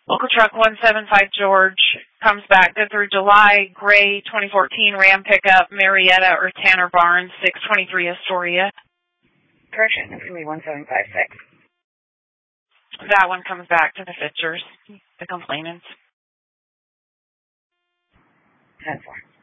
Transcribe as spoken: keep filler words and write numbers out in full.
Local truck one seven five George comes back. Good through July. Gray twenty fourteen Ram pickup, Marietta or Tanner Barnes, six twenty-three Astoria. Correction, it's going to be one seven five six. That one comes back to the Fitchers, the complainants. ten four.